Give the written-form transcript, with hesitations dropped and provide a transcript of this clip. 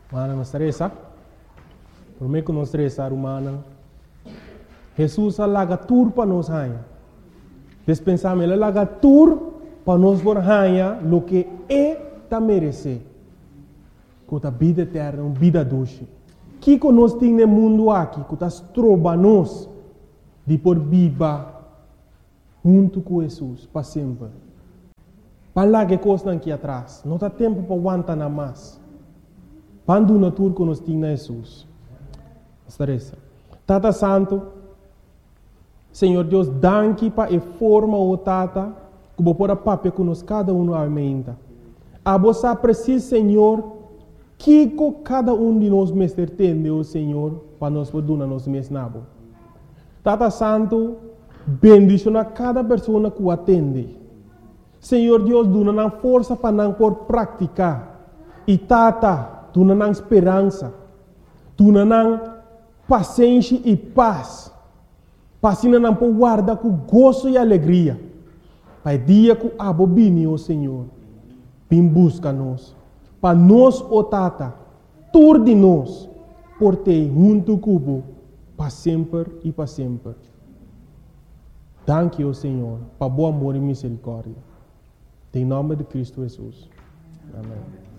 Mana não estressa. Por mim que não estressa, humana. Jesus alaga tur para nós rainha. Despensamos ele alaga tur para nós por rainha lo que é ta merece. Com a vida eterna, uma vida doce. Que nós temos no mundo aqui, que nós trobamos de por viva junto com Jesus para sempre. Para lá que coisa aqui atrás, não há tempo para aguentar nada mais. Quando na tour que nós temos Jesus. Estressa. Tata Santo, Senhor Deus, danke para a forma o Tata, que vou pôr a papel que nós cada um aumenta. A você precisa, Senhor, que cada um de nós mestre tem, o Senhor, para nós poder nos mesmos nabo. Tata Santo, bendicionar cada pessoa que o atende. Senhor Deus, dá força para não por praticar. E Tata, dá esperança. Dá paciência e paz. Para não por guardar com gozo e alegria. Para o dia que a bobine, o Senhor, vem buscar nós. Para nós, o Tata, tudo de nós, por ter junto com para sempre e para sempre. Danke, o Senhor, para bom amor e misericórdia. Em nome de Cristo Jesus. Amém.